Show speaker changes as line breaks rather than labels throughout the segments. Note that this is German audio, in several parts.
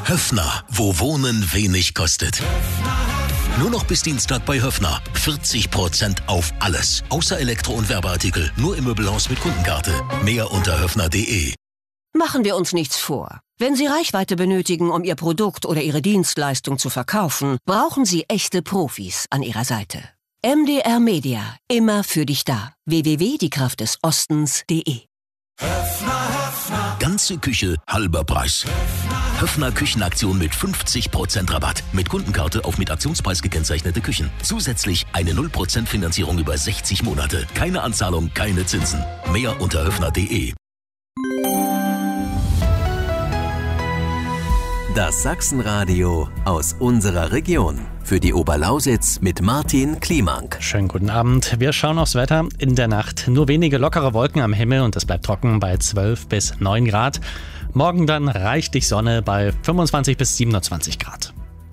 Höffner, wo Wohnen wenig kostet. Nur noch bis Dienstag bei Höffner. 40% auf alles. Außer Elektro- und Werbeartikel. Nur im Möbelhaus mit Kundenkarte. Mehr unter höffner.de.
Machen wir uns nichts vor. Wenn Sie Reichweite benötigen, um Ihr Produkt oder Ihre Dienstleistung zu verkaufen, brauchen Sie echte Profis an Ihrer Seite. MDR Media. Immer für dich da. www.diekraftdesostens.de.
Ganze Küche, halber Preis. Höffner Küchenaktion mit 50% Rabatt. Mit Kundenkarte auf mit Aktionspreis gekennzeichnete Küchen. Zusätzlich eine 0% Finanzierung über 60 Monate. Keine Anzahlung, keine Zinsen. Mehr unter höffner.de.
Das Sachsenradio aus unserer Region. Für die Oberlausitz mit Martin Kliemank.
Schönen guten Abend. Wir schauen aufs Wetter. In der Nacht nur wenige lockere Wolken am Himmel und es bleibt trocken bei 12 bis 9 Grad. Morgen dann reichlich Sonne bei 25 bis 27 Grad.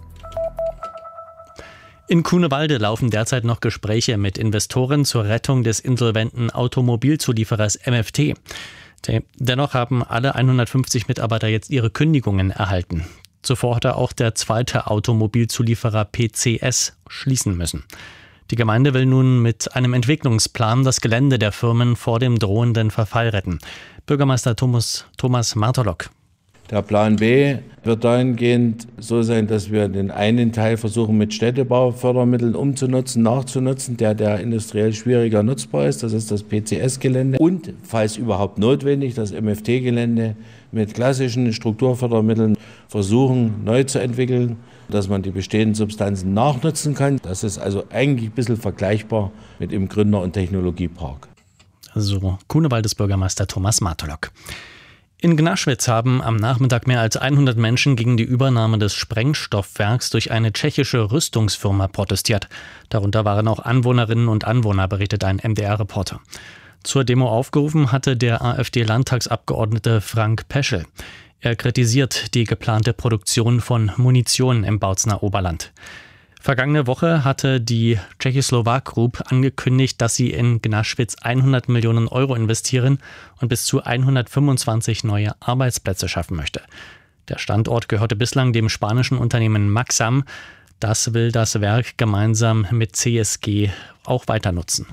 In Kunewalde laufen derzeit noch Gespräche mit Investoren zur Rettung des insolventen Automobilzulieferers MFT. Dennoch haben alle 150 Mitarbeiter jetzt ihre Kündigungen erhalten. Zuvor hatte auch der zweite Automobilzulieferer PCS schließen müssen. Die Gemeinde will nun mit einem Entwicklungsplan das Gelände der Firmen vor dem drohenden Verfall retten. Bürgermeister Thomas Martolock.
Der Plan B wird dahingehend so sein, dass wir den einen Teil versuchen mit Städtebaufördermitteln nachzunutzen, der industriell schwieriger nutzbar ist. Das ist das PCS-Gelände. Und, falls überhaupt notwendig, das MFT-Gelände mit klassischen Strukturfördermitteln versuchen neu zu entwickeln, dass man die bestehenden Substanzen nachnutzen kann. Das ist also eigentlich ein bisschen vergleichbar mit dem Gründer- und Technologiepark.
So, Kunewaldes Bürgermeister Thomas Martolock. In Gnaschwitz haben am Nachmittag mehr als 100 Menschen gegen die Übernahme des Sprengstoffwerks durch eine tschechische Rüstungsfirma protestiert. Darunter waren auch Anwohnerinnen und Anwohner, berichtet ein MDR-Reporter. Zur Demo aufgerufen hatte der AfD-Landtagsabgeordnete Frank Peschel. Er kritisiert die geplante Produktion von Munition im Bautzner Oberland. Vergangene Woche hatte die Czechoslovak Group angekündigt, dass sie in Gnaschwitz 100 Millionen Euro investieren und bis zu 125 neue Arbeitsplätze schaffen möchte. Der Standort gehörte bislang dem spanischen Unternehmen Maxam. Das will das Werk gemeinsam mit CSG auch weiter nutzen.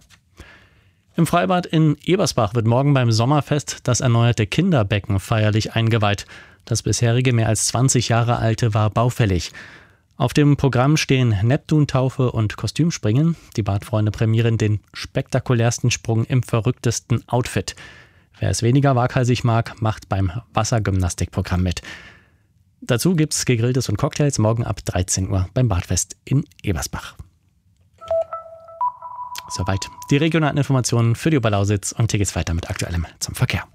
Im Freibad in Ebersbach wird morgen beim Sommerfest das erneuerte Kinderbecken feierlich eingeweiht. Das bisherige, mehr als 20 Jahre alte, war baufällig. Auf dem Programm stehen Neptuntaufe und Kostümspringen. Die Badfreunde prämieren den spektakulärsten Sprung im verrücktesten Outfit. Wer es weniger waghalsig mag, macht beim Wassergymnastikprogramm mit. Dazu gibt's Gegrilltes und Cocktails morgen ab 13 Uhr beim Badfest in Ebersbach. Soweit die regionalen Informationen für die Oberlausitz und hier geht's weiter mit Aktuellem zum Verkehr.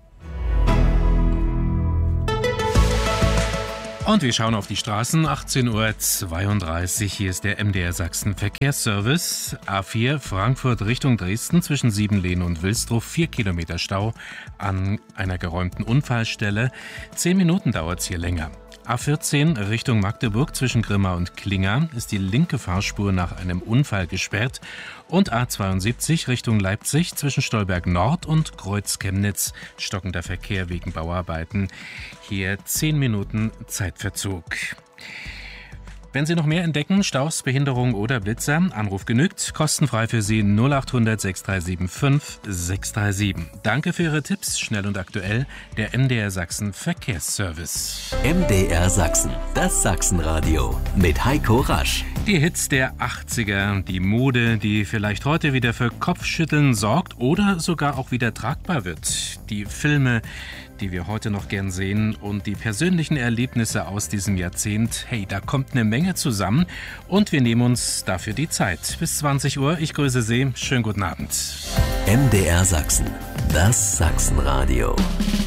Und wir schauen auf die Straßen, 18:32 Uhr. Hier ist der MDR Sachsen Verkehrsservice. A4 Frankfurt Richtung Dresden zwischen Siebenlehn und Wilsdruff. 4 Kilometer Stau an einer geräumten Unfallstelle. 10 Minuten dauert es hier länger. A14 Richtung Magdeburg zwischen Grimma und Klinger ist die linke Fahrspur nach einem Unfall gesperrt. Und A72 Richtung Leipzig zwischen Stolberg Nord und Kreuz-Chemnitz stockender Verkehr wegen Bauarbeiten. Hier 10 Minuten Zeitverzug. Wenn Sie noch mehr entdecken, Staus, Behinderung oder Blitzer, Anruf genügt, kostenfrei für Sie 0800 6375 637. Danke für Ihre Tipps, schnell und aktuell, der MDR Sachsen Verkehrsservice.
MDR Sachsen, das Sachsenradio mit Heiko Rasch.
Die Hits der 80er, die Mode, die vielleicht heute wieder für Kopfschütteln sorgt oder sogar auch wieder tragbar wird. Die Filme, die wir heute noch gern sehen und die persönlichen Erlebnisse aus diesem Jahrzehnt. Hey, da kommt eine Menge zusammen und wir nehmen uns dafür die Zeit. Bis 20 Uhr, ich grüße Sie, schönen guten Abend.
MDR Sachsen, das Sachsenradio.